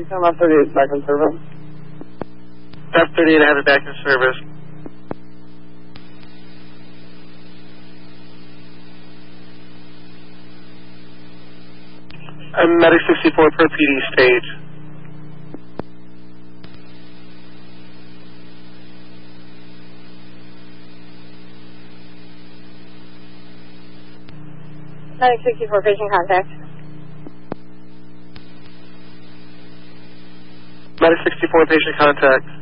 Become F38 back in service. F38, I have it back in service. I'm Medic 64 per PD stage. Medic 64, patient contact. Medic 64, patient contact.